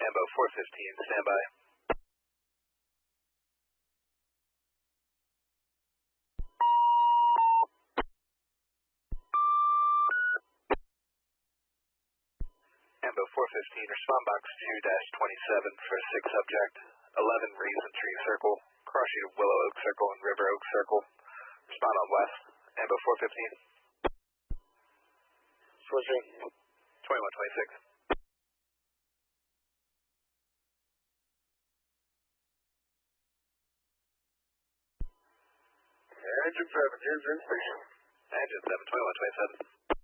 Ambo 415, standby. Ambo 415, respond box 2-27 for 6 subject, 11 Reason Tree Circle, crossing of Willow Oak Circle and River Oak Circle. Respond on west. Ambo 415. Switching. 2126. Engine 7, engine station. Engine 7, 2127.